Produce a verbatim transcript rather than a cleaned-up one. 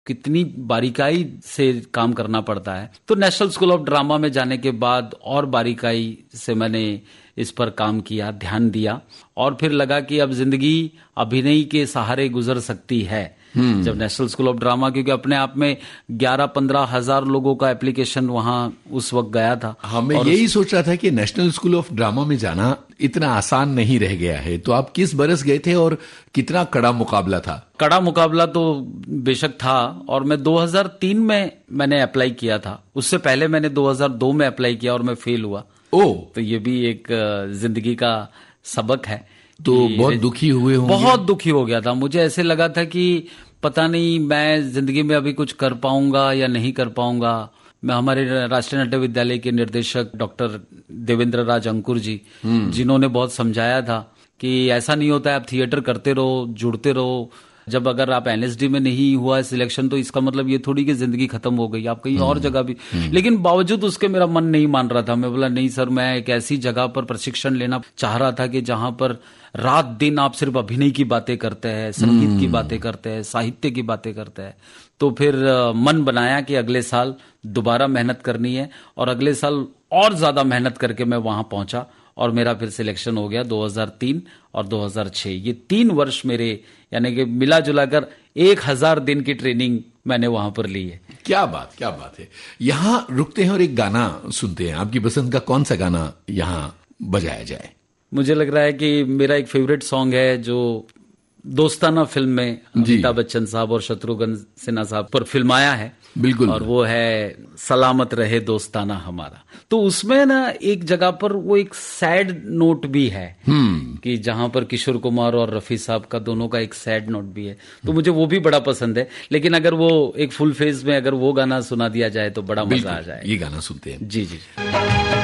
कितनी बारीकाई से काम करना पड़ता है। तो नेशनल स्कूल ऑफ ड्रामा में जाने के बाद और बारीकाई से मैंने इस पर काम किया, ध्यान दिया, और फिर लगा कि अब जिंदगी अभिनय के सहारे गुजर सकती है। जब नेशनल स्कूल ऑफ ड्रामा, क्योंकि अपने आप में ग्यारह पंद्रह हजार लोगों का एप्लीकेशन वहां उस वक्त गया था। हमें यही सोच रहा था कि नेशनल स्कूल ऑफ ड्रामा में जाना इतना आसान नहीं रह गया है। तो आप किस बरस गए थे और कितना कड़ा मुकाबला था? कड़ा मुकाबला तो बेशक था, और मैं दो हज़ार तीन में मैंने अप्लाई किया था। उससे पहले मैंने दो हज़ार दो में अप्लाई किया और मैं फेल हुआ। ओ, तो ये भी एक जिंदगी का सबक है। तो बहुत दुखी हुए होंगे? बहुत दुखी हो गया था। मुझे ऐसे लगा था कि पता नहीं मैं जिंदगी में अभी कुछ कर पाऊंगा या नहीं कर पाऊंगा। मैं हमारे राष्ट्रीय नाट्य विद्यालय के निर्देशक डॉक्टर देवेंद्र राज अंकुर जी, जिन्होंने बहुत समझाया था कि ऐसा नहीं होता है, आप थिएटर करते रहो, जुड़ते रहो। जब अगर आप एनएसडी में नहीं हुआ है सिलेक्शन, तो इसका मतलब ये थोड़ी कि जिंदगी खत्म हो गई, आप कहीं और जगह भी। लेकिन बावजूद उसके मेरा मन नहीं मान रहा था। मैं बोला नहीं सर, मैं एक ऐसी जगह पर प्रशिक्षण लेना चाह रहा था कि जहां पर रात दिन आप सिर्फ अभिनय की बातें करते हैं, संगीत की बातें करते हैं, साहित्य की बातें करते हैं। तो फिर मन बनाया कि अगले साल दोबारा मेहनत करनी है, और अगले साल और ज्यादा मेहनत करके मैं वहां पहुंचा, और मेरा फिर सिलेक्शन हो गया दो हज़ार तीन और दो हज़ार छह। ये तीन वर्ष मेरे, यानी कि मिला जुला कर एक हजार दिन की ट्रेनिंग मैंने वहां पर ली है। क्या बात, क्या बात है। यहाँ रुकते हैं और एक गाना सुनते हैं। आपकी पसंद का कौन सा गाना यहाँ बजाया जाए? मुझे लग रहा है कि मेरा एक फेवरेट सॉन्ग है जो दोस्ताना फिल्म में अमिताभ बच्चन साहब और शत्रुघ्न सिन्हा साहब पर फिल्माया है। बिल्कुल। और वो है सलामत रहे दोस्ताना हमारा। तो उसमें ना एक जगह पर वो एक सैड नोट भी है कि जहां पर किशोर कुमार और रफी साहब का दोनों का एक सैड नोट भी है। तो मुझे वो भी बड़ा पसंद है। लेकिन अगर वो एक फुल फेज में अगर वो गाना सुना दिया जाए तो बड़ा मजा आ जाए। ये गाना सुनते हैं। जी जी।